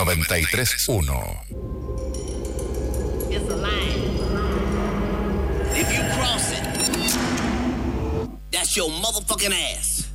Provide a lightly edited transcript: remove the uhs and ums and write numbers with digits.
93.1. It's a line. If you cross it, that's your motherfucking ass.